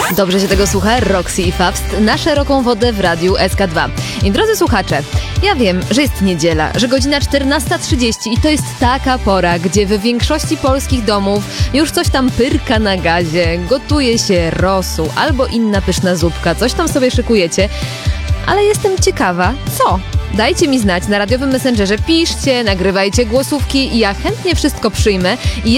Dobrze się tego słucha, Roxy i Fawst na szeroką wodę w radiu SK2. I drodzy słuchacze, ja wiem, że jest niedziela, że godzina 14:30 i to jest taka pora, gdzie w większości polskich domów już coś tam pyrka na gazie, gotuje się rosół albo inna pyszna zupka, coś tam sobie szykujecie. Ale jestem ciekawa, co? Dajcie mi znać na radiowym Messengerze, piszcie, nagrywajcie głosówki i ja chętnie wszystko przyjmę i